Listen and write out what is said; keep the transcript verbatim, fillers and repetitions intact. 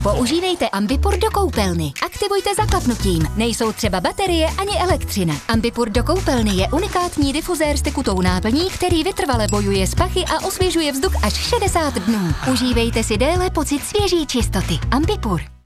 Používejte Ambipur do koupelny. Aktivujte zaklapnutím. Nejsou třeba baterie ani elektřina. Ambipur do koupelny je unikátní difuzér s tekutou náplní, který vytrvale bojuje s pachy a osvěžuje vzduch až šedesát dnů. Užívejte si déle pocit svěží čistoty. Ambipur.